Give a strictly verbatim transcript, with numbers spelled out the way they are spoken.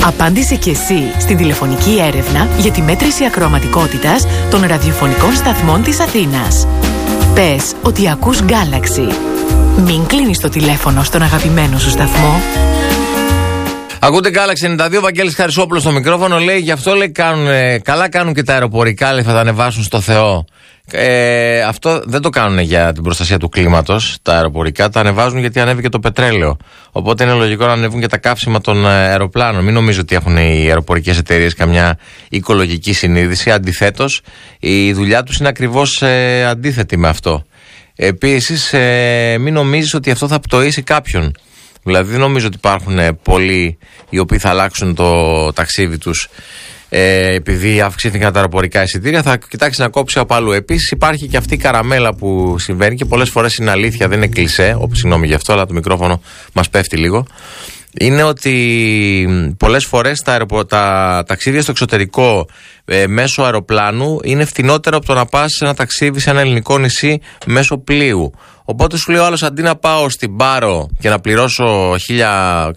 Απάντησε και εσύ στην τηλεφωνική έρευνα για τη μέτρηση ακροαματικότητας των ραδιοφωνικών σταθμών της Αθήνας. Πες ότι ακούς Galaxy. Μην κλείνεις το τηλέφωνο στον αγαπημένο σου σταθμό. Ακούτε Galaxy ενενήντα δύο, Βαγγέλης Χαρισόπουλος στο μικρόφωνο. Λέει, γι' αυτό λέει, κάνουν, καλά κάνουν και τα αεροπορικά, λέει, θα τα ανεβάσουν στο Θεό. Ε, αυτό δεν το κάνουν για την προστασία του κλίματος, τα αεροπορικά, τα ανεβάζουν γιατί ανέβηκε το πετρέλαιο. Οπότε είναι λογικό να ανέβουν και τα καύσιμα των αεροπλάνων. Μην νομίζω ότι έχουν οι αεροπορικές εταιρείες καμιά οικολογική συνείδηση. Αντιθέτως, η δουλειά τους είναι ακριβώς ε, αντίθετη με αυτό. Επίσης, ε, μην νομίζεις ότι αυτό θα πτωήσει κάποιον. Δηλαδή, δεν νομίζω ότι υπάρχουν πολλοί οι οποίοι θα αλλάξουν το ταξίδι τους ε, επειδή αυξήθηκαν τα αεροπορικά εισιτήρια. Θα κοιτάξει να κόψει από αλλού. Επίσης, υπάρχει και αυτή η καραμέλα που συμβαίνει και πολλές φορές είναι αλήθεια, δεν είναι κλισέ. Όπου, συγγνώμη γι' αυτό, αλλά το μικρόφωνο μας πέφτει λίγο. Είναι ότι πολλές φορές τα, αεροπο... τα ταξίδια στο εξωτερικό ε, μέσω αεροπλάνου είναι φθηνότερο από το να πας σε ένα ταξίδι σε ένα ελληνικό νησί μέσω πλοίου. Οπότε σου λέει ο άλλος, αντί να πάω στην Πάρο και να πληρώσω χίλια